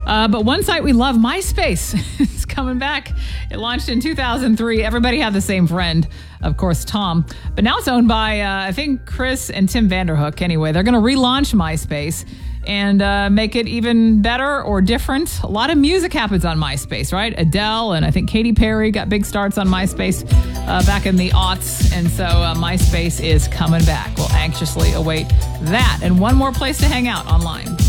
But one site we love, MySpace, is coming back. It launched in 2003. Everybody had the same friend, of course, Tom. But now it's owned by, I think, Chris and Tim Vanderhook. Anyway, they're going to relaunch MySpace and make it even better or different. A lot of music happens on MySpace, right? Adele and I think Katy Perry got big starts on MySpace back in the aughts. And so MySpace is coming back. We'll anxiously await that. And one more place to hang out online.